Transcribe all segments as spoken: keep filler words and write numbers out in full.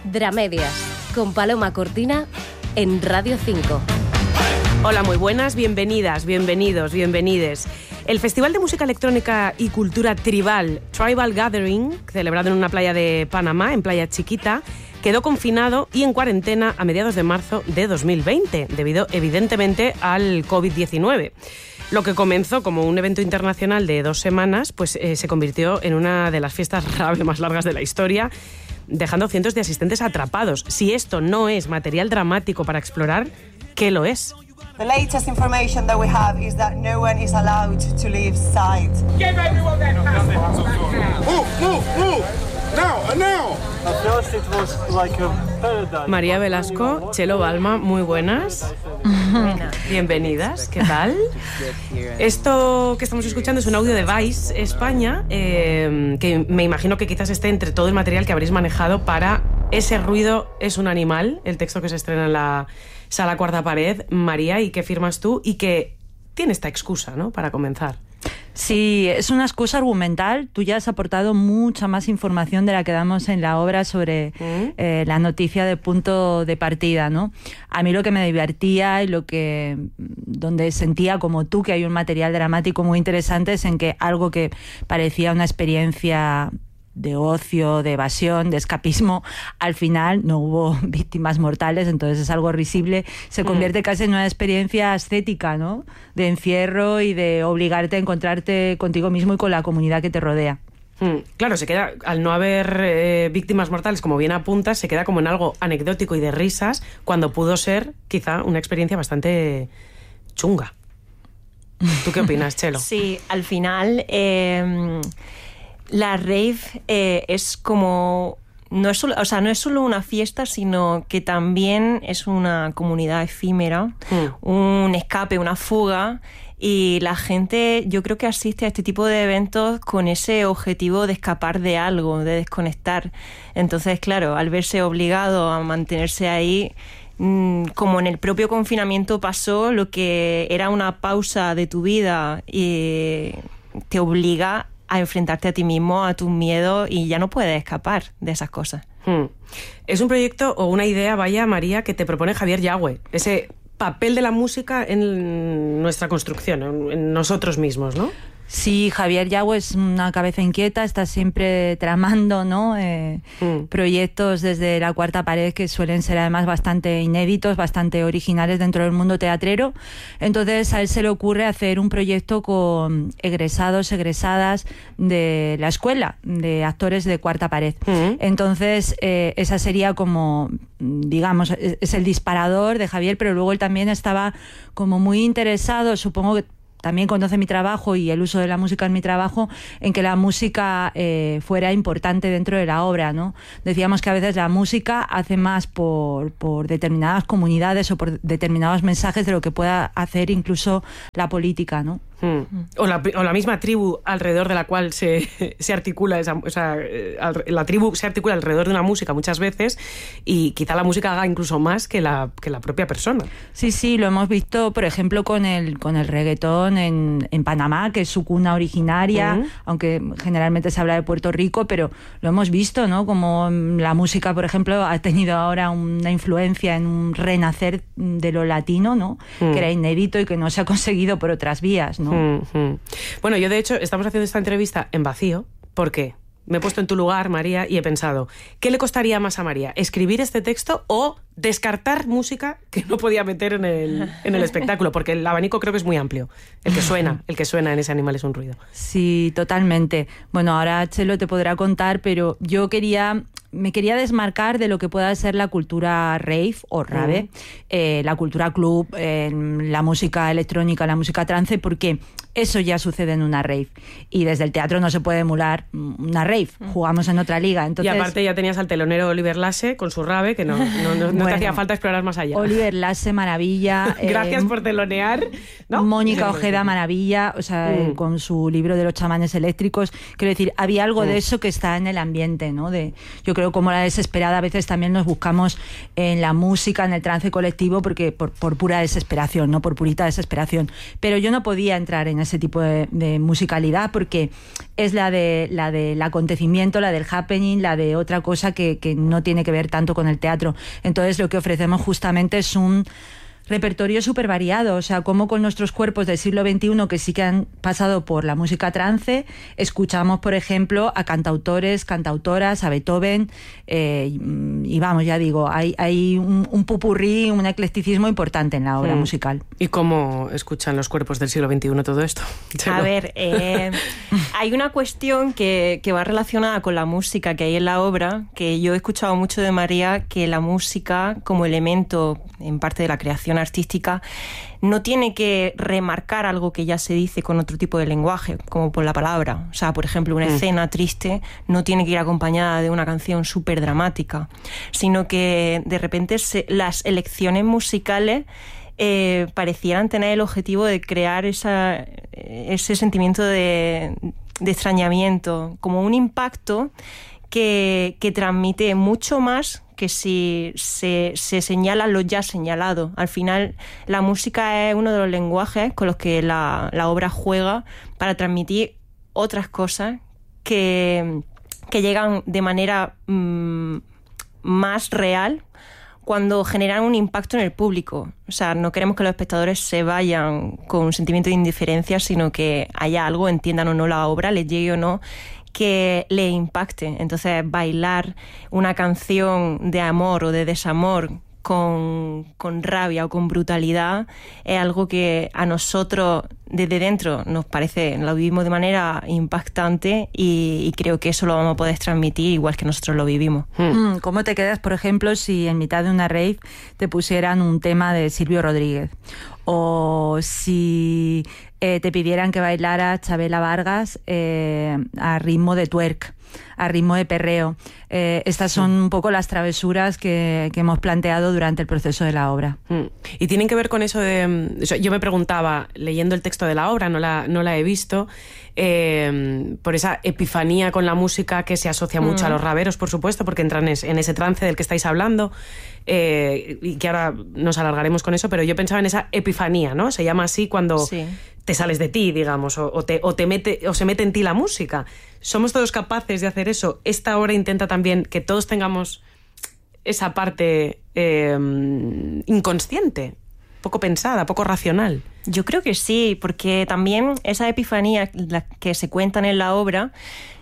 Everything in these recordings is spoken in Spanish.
Dramedias, con Paloma Cortina en Radio cinco. Hola, muy buenas, bienvenidas, bienvenidos, bienvenides. El Festival de Música Electrónica y Cultura Tribal, Tribal Gathering, celebrado en una playa de Panamá, en Playa Chiquita, quedó confinado y en cuarentena a mediados de marzo de dos mil veinte, debido evidentemente al covid diecinueve. Lo que comenzó como un evento internacional de dos semanas, pues eh, se convirtió en una de las fiestas rave más largas de la historia, dejando cientos de asistentes atrapados. Si esto no es material dramático para explorar, ¿qué lo es? The latest information that we have is that no one is allowed to leave site. Give everyone that passport back now. Move, move, move. Now, now. At first it was like a paradise. María Velasco, Chelo Balma, muy buenas. Buenas. Bienvenidas, ¿qué tal? Esto que estamos escuchando es un audio de Vice España, eh, que me imagino que quizás esté entre todo el material que habréis manejado para Ese ruido es un animal, el texto que se estrena en la Sala Cuarta Pared. María, ¿y qué firmas tú? Y que tiene esta excusa, ¿no?, para comenzar. Sí, es una excusa argumental. Tú ya has aportado mucha más información de la que damos en la obra sobre ¿Mm? eh, la noticia de punto de partida, ¿no? A mí lo que me divertía y lo que donde sentía como tú que hay un material dramático muy interesante es en que algo que parecía una experiencia de ocio, de evasión, de escapismo, al final no hubo víctimas mortales, entonces es algo risible, se convierte mm. casi en una experiencia estética, ¿no?, de encierro y de obligarte a encontrarte contigo mismo y con la comunidad que te rodea. Mm, claro, se queda, al no haber eh, víctimas mortales, como bien apuntas, se queda como en algo anecdótico y de risas, cuando pudo ser quizá una experiencia bastante chunga. ¿Tú qué opinas, Chelo? Sí, al final eh, la rave eh, es como no es solo, o sea, no es solo una fiesta, sino que también es una comunidad efímera, mm. un escape, una fuga, y la gente, yo creo que asiste a este tipo de eventos con ese objetivo de escapar de algo, de desconectar. Entonces, claro, al verse obligado a mantenerse ahí, como en el propio confinamiento pasó, lo que era una pausa de tu vida y te obliga a enfrentarte a ti mismo, a tus miedos, y ya no puedes escapar de esas cosas. Hmm. Es un proyecto o una idea, vaya, María, que te propone Javier Yagüe, ese papel de la música en nuestra construcción, en nosotros mismos, ¿no? Sí, Javier Yagüe es una cabeza inquieta, está siempre tramando, ¿no? Eh, mm. proyectos desde la Cuarta Pared que suelen ser además bastante inéditos, bastante originales dentro del mundo teatrero. Entonces a él se le ocurre hacer un proyecto con egresados, egresadas de la escuela de actores de Cuarta Pared. Mm. Entonces eh, esa sería como, digamos, es el disparador de Javier, pero luego él también estaba como muy interesado, supongo que también conoce mi trabajo y el uso de la música en mi trabajo, en que la música eh, fuera importante dentro de la obra, ¿no? Decíamos que a veces la música hace más por, por determinadas comunidades o por determinados mensajes de lo que pueda hacer incluso la política, ¿no? Hmm. O, la, o la misma tribu alrededor de la cual se, se articula esa, o sea, la tribu se articula alrededor de una música muchas veces, y quizá la música haga incluso más que la, que la propia persona. Sí, sí, lo hemos visto, por ejemplo, con el, con el reggaetón en, en Panamá, que es su cuna originaria, uh-huh. aunque generalmente se habla de Puerto Rico, pero lo hemos visto, ¿no? Como la música, por ejemplo, ha tenido ahora una influencia en un renacer de lo latino, ¿no? Uh-huh. Que era inédito y que no se ha conseguido por otras vías, ¿no? Uh-huh. Bueno, yo de hecho estamos haciendo esta entrevista en vacío. ¿Por qué? Me he puesto en tu lugar, María, y he pensado, ¿qué le costaría más a María? ¿Escribir este texto o descartar música que no podía meter en el, en el espectáculo? Porque el abanico creo que es muy amplio. El que suena, el que suena en Ese animal es un ruido. Sí, totalmente. Bueno, ahora Chelo te podrá contar, pero yo quería... me quería desmarcar de lo que pueda ser la cultura rave o rave, uh-huh. eh, la cultura club, eh, la música electrónica, la música trance, porque eso ya sucede en una rave. Y desde el teatro no se puede emular una rave. Jugamos en otra liga. Entonces... Y aparte ya tenías al telonero Oliver Lasse con su rave, que no, no, no, no bueno, te hacía falta explorar más allá. Oliver Lasse, maravilla. Gracias eh, por telonear, ¿no? Mónica Ojeda, maravilla. O sea, mm. eh, con su libro de los chamanes eléctricos. Quiero decir, había algo mm. de eso que está en el ambiente, ¿no? De, yo creo creo como la desesperada a veces también nos buscamos en la música, en el trance colectivo, porque por, por pura desesperación, no por purita desesperación. Pero yo no podía entrar en ese tipo de, de musicalidad porque es la de la del acontecimiento, la del happening, la de otra cosa que, que no tiene que ver tanto con el teatro. Entonces lo que ofrecemos justamente es un repertorio súper variado, o sea, como con nuestros cuerpos del siglo veintiuno que sí que han pasado por la música trance, escuchamos, por ejemplo, a cantautores, cantautoras, a Beethoven, eh, y vamos, ya digo, hay, hay un, un pupurrí, un eclecticismo importante en la obra mm. musical. ¿Y cómo escuchan los cuerpos del siglo veintiuno todo esto? A ver, eh, hay una cuestión que, que va relacionada con la música que hay en la obra, que yo he escuchado mucho de María, que la música como elemento en parte de la creación artística no tiene que remarcar algo que ya se dice con otro tipo de lenguaje, como por la palabra. O sea, por ejemplo, una mm. escena triste no tiene que ir acompañada de una canción súper dramática, sino que de repente se, las elecciones musicales eh, parecieran tener el objetivo de crear esa, ese sentimiento de, de extrañamiento, como un impacto que, que transmite mucho más que si se, se señala lo ya señalado. Al final, la música es uno de los lenguajes con los que la, la obra juega para transmitir otras cosas que, que llegan de manera mmm, más real cuando generan un impacto en el público. O sea, no queremos que los espectadores se vayan con un sentimiento de indiferencia, sino que haya algo, entiendan o no la obra, les llegue o no, que le impacte. Entonces, bailar una canción de amor o de desamor con, con rabia o con brutalidad es algo que a nosotros desde dentro nos parece, lo vivimos de manera impactante y, y creo que eso lo vamos a poder transmitir igual que nosotros lo vivimos. Hmm. ¿Cómo te quedas, por ejemplo, si en mitad de una rave te pusieran un tema de Silvio Rodríguez? O si eh, te pidieran que bailara Chabela Vargas eh, a ritmo de twerk, a ritmo de perreo. Eh, estas son un poco las travesuras que, que hemos planteado durante el proceso de la obra. Mm. Y tienen que ver con eso de... O sea, yo me preguntaba, leyendo el texto de la obra, no la, no la he visto, eh, por esa epifanía con la música que se asocia mucho mm. a los raveros, por supuesto, porque entran en ese trance del que estáis hablando, eh, y que ahora nos alargaremos con eso, pero yo pensaba en esa epifanía, ¿no? Se llama así cuando... Sí. te sales de ti, digamos, o, o, te, o, te mete, o se mete en ti la música. ¿Somos todos capaces de hacer eso? Esta obra intenta también que todos tengamos esa parte eh, inconsciente, poco pensada, poco racional. Yo creo que sí, porque también esa epifanía la que se cuentan en la obra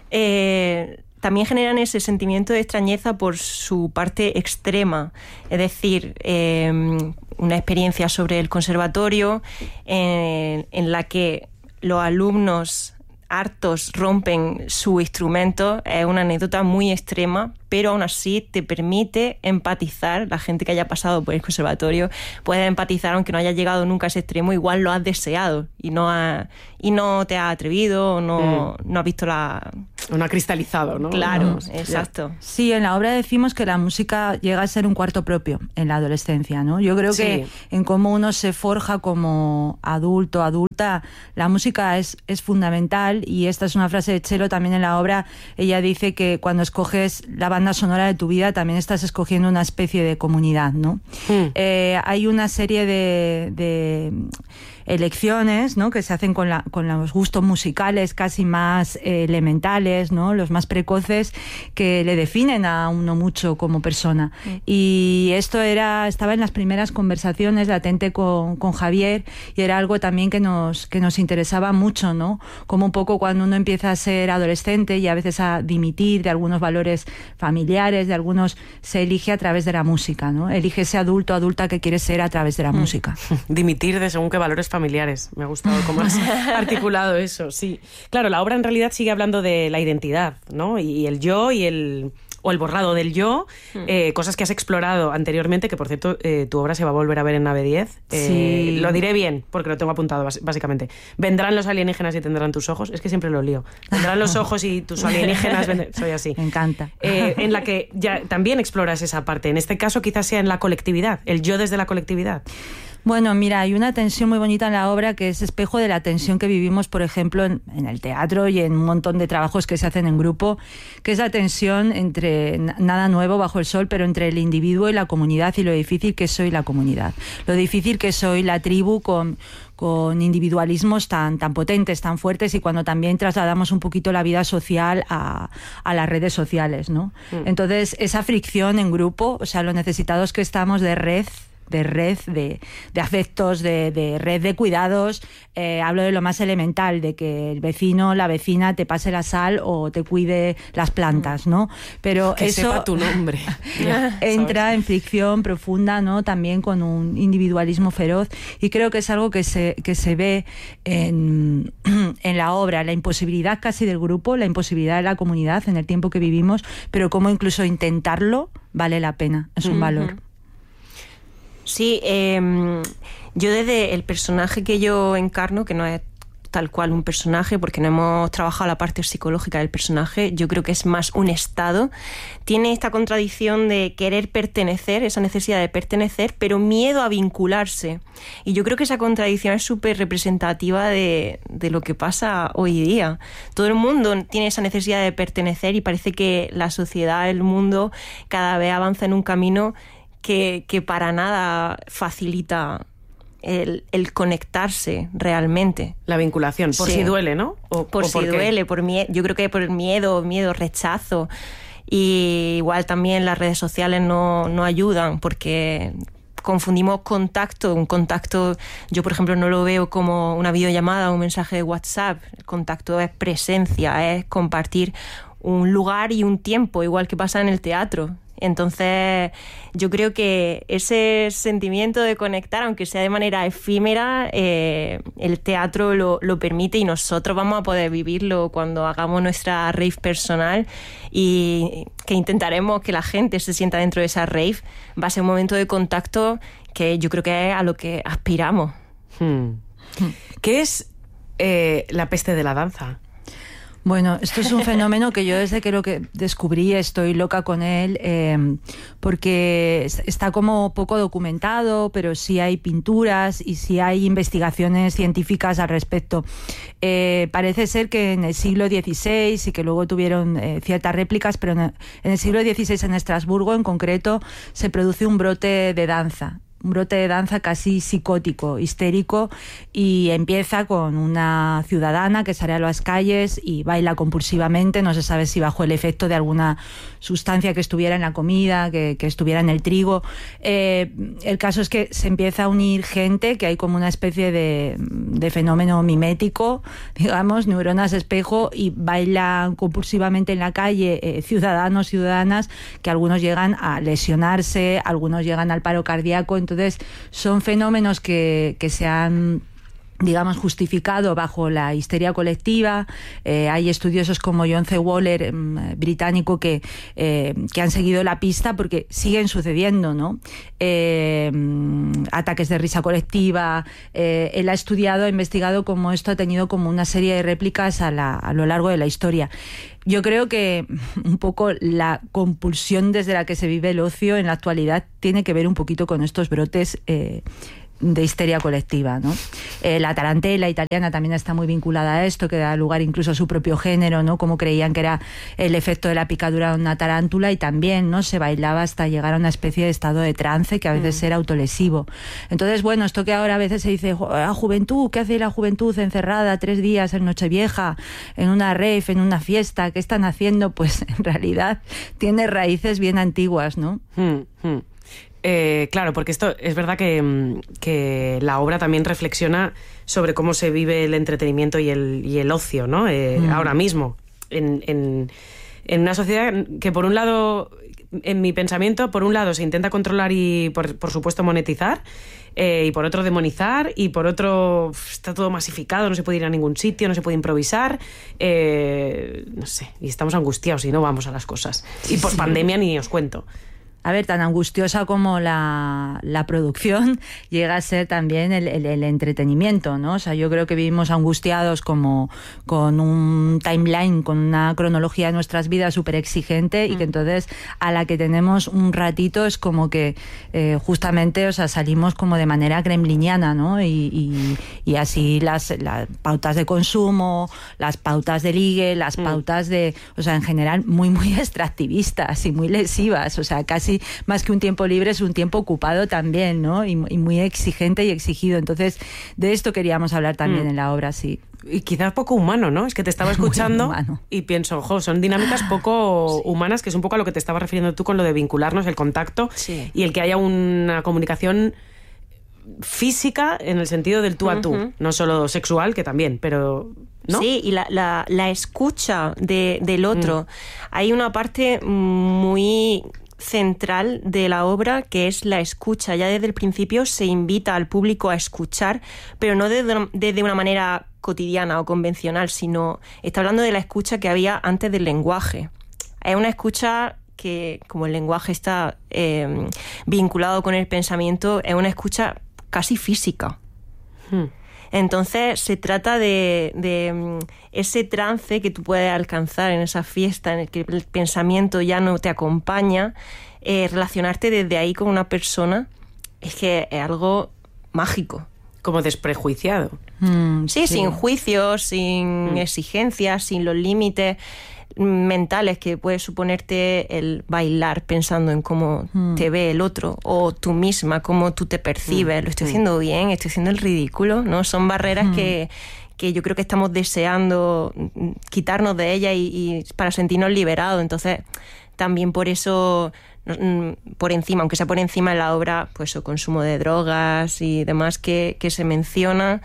eh, también generan ese sentimiento de extrañeza por su parte extrema, es decir, eh, una experiencia sobre el conservatorio en, en la que los alumnos hartos rompen su instrumento. Es una anécdota muy extrema, pero aún así te permite empatizar. La gente que haya pasado por el conservatorio puede empatizar, aunque no haya llegado nunca a ese extremo, igual lo has deseado y no, ha, y no te has atrevido o no, mm. no has visto la... No ha cristalizado, ¿no? Claro, no, exacto. Sí, en la obra decimos que la música llega a ser un cuarto propio en la adolescencia, ¿no? Yo creo sí. que en cómo uno se forja como adulto, adulta, la música es, es fundamental, y esta es una frase de Chelo también en la obra. Ella dice que cuando escoges la banda sonora de tu vida también estás escogiendo una especie de comunidad, ¿no? Mm. Eh, hay una serie de... de elecciones, ¿no?, que se hacen con, la, con los gustos musicales casi más eh, elementales, ¿no?, los más precoces, que le definen a uno mucho como persona. Mm. Y esto era estaba en las primeras conversaciones latente con, con Javier, y era algo también que nos, que nos interesaba mucho, ¿no?, como un poco cuando uno empieza a ser adolescente y a veces a dimitir de algunos valores familiares, de algunos, se elige a través de la música, ¿no? Elige ese adulto, adulta que quiere ser a través de la mm. música. Dimitir de según qué valores familiares. familiares. Me ha gustado cómo has articulado eso, sí. Claro, la obra en realidad sigue hablando de la identidad, ¿no? Y el yo y el... o el borrado del yo, mm. eh, cosas que has explorado anteriormente, que por cierto, eh, tu obra se va a volver a ver en Nave diez. Eh, sí. Lo diré bien, porque lo tengo apuntado, básicamente. Vendrán los alienígenas y tendrán tus ojos. Es que siempre lo lío. Vendrán los ojos y tus alienígenas... Vend... Soy así. Me encanta. Eh, en la que ya también exploras esa parte. En este caso quizás sea en la colectividad, el yo desde la colectividad. Bueno, mira, hay una tensión muy bonita en la obra que es espejo de la tensión que vivimos, por ejemplo, en, en el teatro y en un montón de trabajos que se hacen en grupo, que es la tensión entre nada nuevo bajo el sol, pero entre el individuo y la comunidad, y lo difícil que soy la comunidad, lo difícil que soy la tribu con con individualismos tan, tan potentes, tan fuertes, y cuando también trasladamos un poquito la vida social a, a las redes sociales, ¿no? Mm. Entonces, esa fricción en grupo, o sea, lo necesitados que estamos de red, de red, de, de afectos, de, de red de cuidados. Eh, hablo de lo más elemental, de que el vecino, la vecina te pase la sal o te cuide las plantas, ¿no? Pero que eso sepa tu nombre. entra en fricción profunda, ¿no? También con un individualismo feroz, y creo que es algo que se, que se ve en, en la obra, la imposibilidad casi del grupo, la imposibilidad de la comunidad en el tiempo que vivimos, pero cómo incluso intentarlo vale la pena, es un uh-huh. valor. Sí, eh, yo desde el personaje que yo encarno, que no es tal cual un personaje, porque no hemos trabajado la parte psicológica del personaje, yo creo que es más un estado, tiene esta contradicción de querer pertenecer, esa necesidad de pertenecer, pero miedo a vincularse. Y yo creo que esa contradicción es súper representativa de, de lo que pasa hoy día. Todo el mundo tiene esa necesidad de pertenecer y parece que la sociedad, el mundo, cada vez avanza en un camino Que, que para nada facilita el, el conectarse realmente. La vinculación, por sí. si duele, ¿no? O, por o si por duele, por mie- yo creo que por el miedo, miedo, rechazo. Y igual también las redes sociales no, no ayudan, porque confundimos contacto. Un contacto, yo por ejemplo no lo veo como una videollamada o un mensaje de WhatsApp. El contacto es presencia, es compartir un lugar y un tiempo, igual que pasa en el teatro. Entonces, yo creo que ese sentimiento de conectar, aunque sea de manera efímera, eh, el teatro lo, lo permite, y nosotros vamos a poder vivirlo cuando hagamos nuestra rave personal, y que intentaremos que la gente se sienta dentro de esa rave. Va a ser un momento de contacto que yo creo que es a lo que aspiramos. Hmm. ¿Qué es eh, la peste de la danza? Bueno, esto es un fenómeno que yo desde que lo que descubrí estoy loca con él, eh, porque está como poco documentado, pero sí hay pinturas y sí hay investigaciones científicas al respecto. Eh, parece ser que en el siglo dieciséis, y que luego tuvieron eh, ciertas réplicas, pero en el siglo dieciséis en Estrasburgo en concreto se produce un brote de danza. Un brote de danza casi psicótico, histérico, y empieza con una ciudadana que sale a las calles y baila compulsivamente, no se sabe si bajo el efecto de alguna sustancia que estuviera en la comida, que, que estuviera en el trigo. Eh, el caso es que se empieza a unir gente, que hay como una especie de, de fenómeno mimético, digamos, neuronas espejo, y bailan compulsivamente en la calle eh, ciudadanos, ciudadanas, que algunos llegan a lesionarse, algunos llegan al paro cardíaco. Entonces, son fenómenos que, que se han, digamos, justificado bajo la histeria colectiva. Eh, hay estudiosos como John C. Waller, eh, británico, que, eh, que han seguido la pista porque siguen sucediendo, ¿no? Eh, ataques de risa colectiva. Eh, él ha estudiado, ha investigado cómo esto ha tenido como una serie de réplicas a, la, a lo largo de la historia. Yo creo que un poco la compulsión desde la que se vive el ocio en la actualidad tiene que ver un poquito con estos brotes eh, de histeria colectiva, ¿no? Eh, la tarantela italiana también está muy vinculada a esto, que da lugar incluso a su propio género, ¿no? Como creían que era el efecto de la picadura de una tarántula, y también, ¿no? Se bailaba hasta llegar a una especie de estado de trance que a veces mm. era autolesivo. Entonces, bueno, esto que ahora a veces se dice, la juventud, ¿qué hace la juventud encerrada tres días en Nochevieja, en una rave, en una fiesta? ¿Qué están haciendo? Pues en realidad tiene raíces bien antiguas, ¿no? Mm, mm. Eh, claro, porque esto es verdad que, que la obra también reflexiona sobre cómo se vive el entretenimiento y el, y el ocio, ¿no? Eh, mm. Ahora mismo, en, en, en una sociedad que, por un lado, en mi pensamiento, por un lado se intenta controlar y, por, por supuesto, monetizar, eh, y por otro demonizar, y por otro está todo masificado, no se puede ir a ningún sitio, no se puede improvisar, eh, no sé, y estamos angustiados y no vamos a las cosas. Y por pandemia ni os cuento. a ver, tan angustiosa como la, la producción, llega a ser también el, el, el entretenimiento, ¿no? O sea, yo creo que vivimos angustiados como con un timeline, con una cronología de nuestras vidas súper exigente y que entonces a la que tenemos un ratito es como que eh, justamente, o sea, salimos como de manera gremliniana, ¿no? Y, y, y así las, las pautas de consumo, las pautas de ligue, las mm. pautas de, o sea, en general muy, muy extractivistas y muy lesivas, o sea, casi más que un tiempo libre es un tiempo ocupado también, ¿no? Y, y muy exigente y exigido. Entonces, de esto queríamos hablar también mm. en la obra, sí. Y quizás poco humano, ¿no? Es que te estaba escuchando y pienso, jo, son dinámicas poco sí. humanas, que es un poco a lo que te estabas refiriendo tú con lo de vincularnos, el contacto sí. y el que haya una comunicación física en el sentido del tú a tú, uh-huh. no solo sexual, que también, pero... ¿no? Sí, y la, la, la escucha de, del otro. Mm. Hay una parte muy central de la obra que es la escucha. Ya desde el principio se invita al público a escuchar, pero no desde, desde una manera cotidiana o convencional, sino está hablando de la escucha que había antes del lenguaje. Es una escucha que, como el lenguaje está eh, vinculado con el pensamiento, es una escucha casi física. Hmm. Entonces se trata de, de ese trance que tú puedes alcanzar en esa fiesta en el que el pensamiento ya no te acompaña, eh, relacionarte desde ahí con una persona es que es algo mágico. Como desprejuiciado. Mm, sí, sí, sin juicios, sin mm. exigencias, sin los límites mentales que puede suponerte el bailar pensando en cómo mm. te ve el otro o tú misma, cómo tú te percibes, mm. lo estoy haciendo bien, estoy haciendo el ridículo, ¿no? Son barreras mm. que, que yo creo que estamos deseando quitarnos de ellas y, y para sentirnos liberados. Entonces también por eso, por encima, aunque sea por encima en la obra, pues el consumo de drogas y demás que, que se menciona,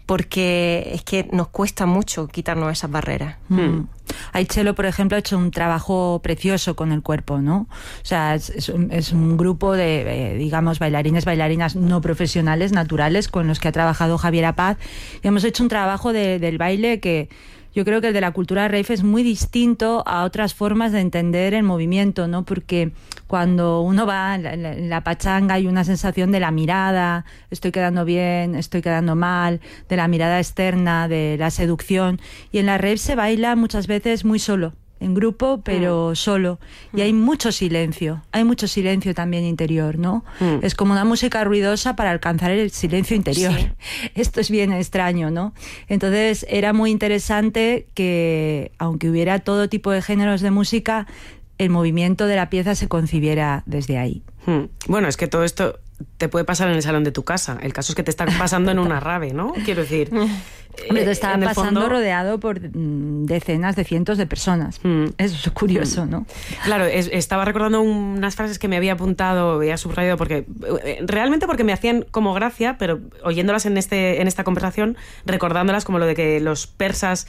porque es que nos cuesta mucho quitarnos esas barreras. Mm. Aichelo, por ejemplo, ha hecho un trabajo precioso con el cuerpo, ¿no? O sea, es, es, un, es un grupo de, eh, digamos, bailarines, bailarinas no profesionales, naturales, con los que ha trabajado Javiera Paz. Y hemos hecho un trabajo de, del baile que yo creo que el de la cultura rave es muy distinto a otras formas de entender el movimiento, ¿no? Porque cuando uno va en la, en la pachanga hay una sensación de la mirada, estoy quedando bien, estoy quedando mal, de la mirada externa, de la seducción. Y en la rave se baila muchas veces muy solo, en grupo, pero mm. solo. Y hay mucho silencio, hay mucho silencio también interior, ¿no? Mm. Es como una música ruidosa para alcanzar el silencio interior. Sí. Esto es bien extraño, ¿no? Entonces era muy interesante que, aunque hubiera todo tipo de géneros de música, el movimiento de la pieza se concibiera desde ahí. Mm. Bueno, es que todo esto te puede pasar en el salón de tu casa. El caso es que te está pasando en una rave, ¿no? Quiero decir... Hombre, te estaba pasando fondo... rodeado por decenas de cientos de personas. Mm. Eso es curioso, mm. ¿no? Claro, es, estaba recordando unas frases que me había apuntado, había subrayado, porque realmente porque me hacían como gracia, pero oyéndolas en, este, en esta conversación, recordándolas como lo de que los persas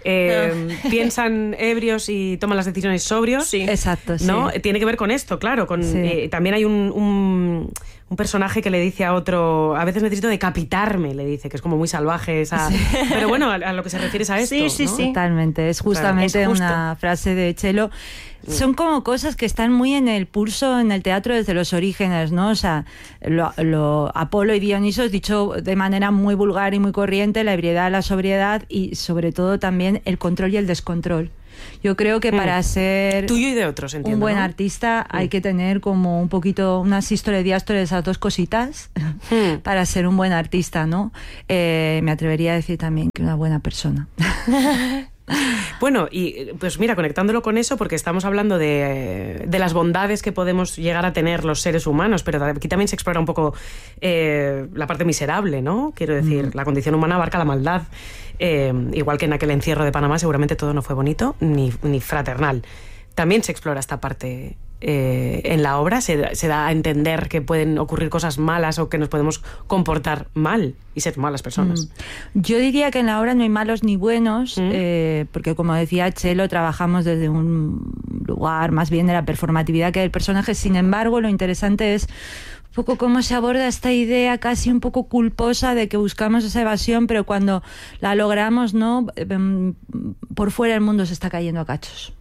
eh, piensan ebrios y toman las decisiones sobrios. Sí. Exacto, sí. ¿No? Tiene que ver con esto, claro. Con, sí. eh, también hay un, un, un personaje que le dice a otro, a veces necesito decapitarme, le dice, que es como muy salvaje esa... Sí. Pero bueno, a, a lo que se refiere es a esto, sí, sí, ¿no? Sí, totalmente. Es justamente claro, es una frase de Chelo. Son como cosas que están muy en el pulso en el teatro desde los orígenes, ¿no? O sea, lo, lo, Apolo y Dionisos, dicho de manera muy vulgar y muy corriente, la ebriedad, la sobriedad y sobre todo también el control y el descontrol. Yo creo que para mm. ser tuyo y de otros, entiendo, un buen ¿no? artista mm. hay que tener como un poquito una sístole y diástole de esas dos cositas mm. para ser un buen artista, ¿no? Eh, me atrevería a decir también que una buena persona. Bueno, y pues mira, conectándolo con eso, porque estamos hablando de, de las bondades que podemos llegar a tener los seres humanos, pero aquí también se explora un poco eh, la parte miserable, ¿no? Quiero decir, mm. la condición humana abarca la maldad. Eh, igual que en aquel encierro de Panamá, seguramente todo no fue bonito ni, ni fraternal. También se explora esta parte eh, en la obra, se, se da a entender que pueden ocurrir cosas malas o que nos podemos comportar mal y ser malas personas. Mm. Yo diría que en la obra no hay malos ni buenos, mm. eh, porque como decía Chelo, trabajamos desde un lugar más bien de la performatividad que del personaje. Sin embargo, lo interesante es un poco cómo se aborda esta idea casi un poco culposa de que buscamos esa evasión, pero cuando la logramos, ¿no? Por fuera el mundo se está cayendo a cachos.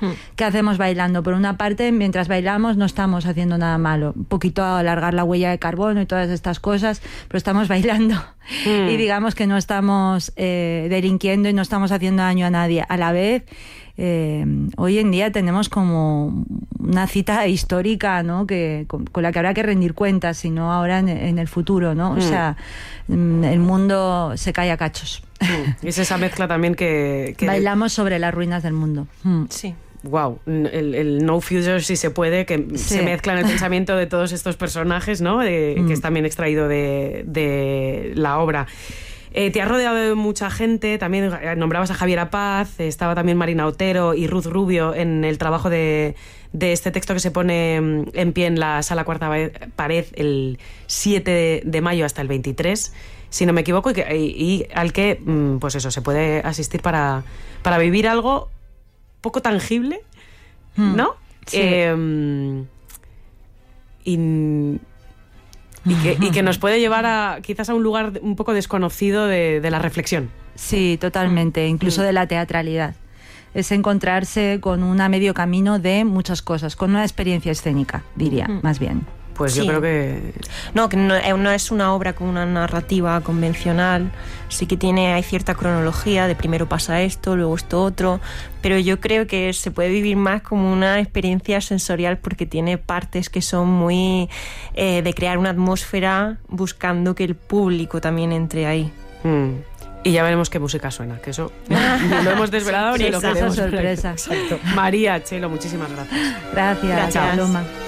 Hmm. ¿Qué hacemos bailando? Por una parte, mientras bailamos no estamos haciendo nada malo. Un poquito alargar la huella de carbono y todas estas cosas, pero estamos bailando. Hmm. Y digamos que no estamos eh, delinquiendo y no estamos haciendo daño a nadie. A la vez, eh, hoy en día tenemos como una cita histórica, ¿no? que con, con la que habrá que rendir cuentas, si no ahora en, en el futuro, ¿no? Hmm. O sea, el mundo se cae a cachos. Hmm. Es esa mezcla también que... que... Bailamos sobre las ruinas del mundo. Hmm. Sí. Wow, el, el no future si se puede, que sí. se mezcla en el pensamiento de todos estos personajes, ¿no? De, mm. que es también extraído de, de la obra. Eh, te has rodeado de mucha gente, también nombrabas a Javiera Paz, estaba también Marina Otero y Ruth Rubio en el trabajo de, de este texto que se pone en pie en la Sala Cuarta Pared el siete de mayo hasta el veintitrés, si no me equivoco, y, que, y, y al que, pues eso, se puede asistir para, para vivir algo poco tangible, ¿no? Sí. Eh, y, y, que, y que nos puede llevar a quizás a un lugar un poco desconocido de, de la reflexión. Sí, totalmente, incluso de la teatralidad. Es encontrarse con un a medio camino de muchas cosas, con una experiencia escénica, diría, más bien. Pues sí. Yo creo que... No, que no, no es una obra con una narrativa convencional, sí que tiene, hay cierta cronología, de primero pasa esto, luego esto otro, pero yo creo que se puede vivir más como una experiencia sensorial porque tiene partes que son muy eh, de crear una atmósfera buscando que el público también entre ahí. Mm. Y ya veremos qué música suena, que eso ni lo hemos desvelado ni lo queremos. Sorpresa. Exacto. María, Chelo, muchísimas gracias. Gracias, gracias. Paloma.